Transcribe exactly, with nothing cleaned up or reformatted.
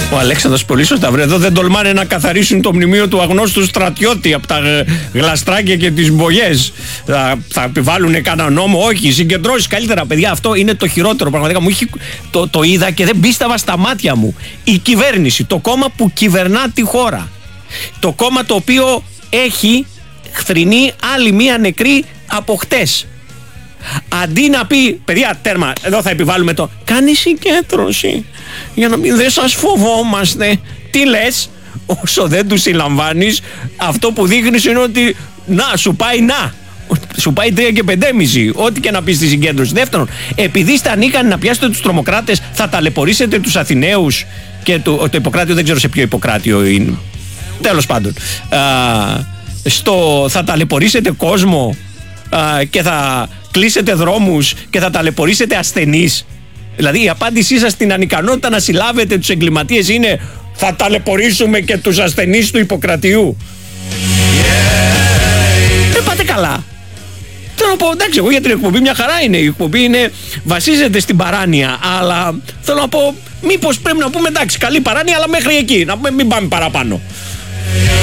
Ο Αλέξανδρος πολύ σωστά βρε. Εδώ δεν τολμάνε να καθαρίσουν το μνημείο του αγνώστου στρατιώτη από τα γλαστράκια και τις μπογιές. Θα, θα επιβάλλουν κανένα νόμο. Όχι, συγκεντρώσεις καλύτερα, παιδιά. Αυτό είναι το χειρότερο. Πραγματικά μου είχε, το, το είδα και δεν πίστευα στα μάτια μου. Η κυβέρνηση, το κόμμα που κυβερνά τη χώρα. Το κόμμα το οποίο έχει χθρινή άλλη μία νεκρή από χτες. Αντί να πει, παιδιά, τέρμα, εδώ θα επιβάλλουμε το. Κάνει συγκέντρωση για να μην δεν σας φοβόμαστε. Τι λες, όσο δεν τους συλλαμβάνεις, αυτό που δείχνεις είναι ότι να, σου πάει να. Σου πάει τρία και πεντέμιση, ό,τι και να πει στη συγκέντρωση. Δεύτερον, επειδή είστε ανίκανοι να πιάσετε τους τρομοκράτες, θα ταλαιπωρήσετε τους Αθηναίους και το, το Ιπποκράτιο, δεν ξέρω σε ποιο Ιπποκράτιο είναι. Τέλος πάντων. Α, στο, θα ταλαιπωρήσετε κόσμο α, και θα κλείσετε δρόμους και θα ταλαιπωρήσετε ασθενείς. Δηλαδή η απάντησή σας στην ανικανότητα να συλλάβετε τους εγκληματίες είναι θα ταλαιπωρήσουμε και τους ασθενείς του Ιπποκρατιού. Δεν πάτε καλά. Θέλω να πω, εντάξει, εγώ για την εκπομπή μια χαρά είναι. Η εκπομπή είναι, βασίζεται στην παράνοια, αλλά θέλω να πω, μήπως πρέπει να πούμε εντάξει, καλή παράνοια, αλλά μέχρι εκεί, να μην πάμε παραπάνω.